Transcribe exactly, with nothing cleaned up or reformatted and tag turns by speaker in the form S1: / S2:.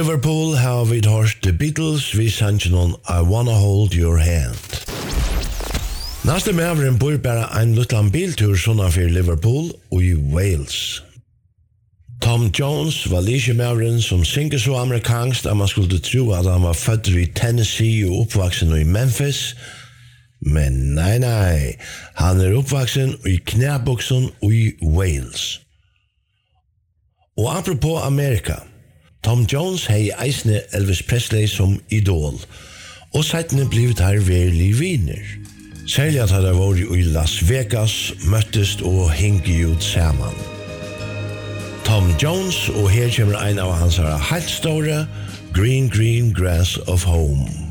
S1: Liverpool har vi hørt The Beatles vi sannsyn on I Wanna Hold Your Hand. Næste mævren bor bare en luttan biltur sånn for Liverpool og i Wales. Tom Jones var like mævren som synger så amerikansk at man skulle tro at han var født i Tennessee og oppvaksen i Memphis. Men nei, nei, han er oppvaksen i knæbuksen i Wales. Og apropos Amerika, Tom Jones hei eisne Elvis Presley som idol, og seitene blivet her verlig viner. Særlig at han har vært i Las Vegas, møttest og hingi ut saman. Tom Jones, og her kommer ein av hans helt store Green Green Grass of Home.